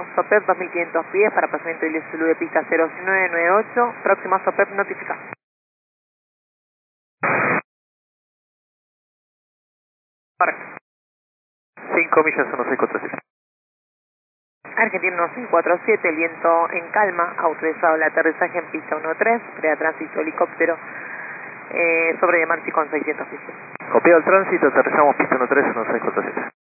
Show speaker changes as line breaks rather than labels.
SOPEP 2500 pies para pasamiento Ilesulu de pista 0998. Próxima SOPEP notifica. Correcto.
5 millas 1647.
Argentina 1647, el viento en calma, autorizado el aterrizaje en pista 13, tránsito helicóptero sobre de Marchi con 600 pies.
Copiado el tránsito, aterrizamos pista 13 1647.